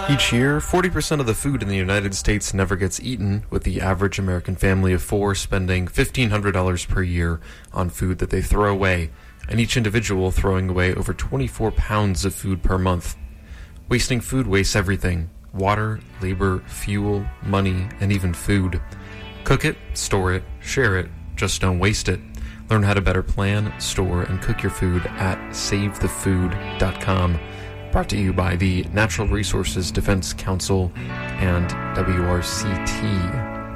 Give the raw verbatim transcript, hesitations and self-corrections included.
Each year, forty percent of the food in the United States never gets eaten, with the average American family of four spending fifteen hundred dollars per year on food that they throw away, and each individual throwing away over twenty-four pounds of food per month. Wasting food wastes everything: water, labor, fuel, money, and even food. Cook it, store it, share it, just don't waste it. Learn how to better plan, store, and cook your food at save the food dot com. Brought to you by the Natural Resources Defense Council and W R C T.